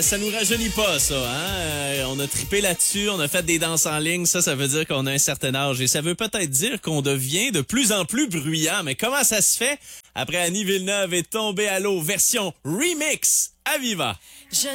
Ça nous rajeunit pas, ça, hein? On a trippé là-dessus, on a fait des danses en ligne, ça veut dire qu'on a un certain âge. Et ça veut peut-être dire qu'on devient de plus en plus bruyant. Mais comment ça se fait? Après Annie Villeneuve est tombée à l'eau, version remix à Viva.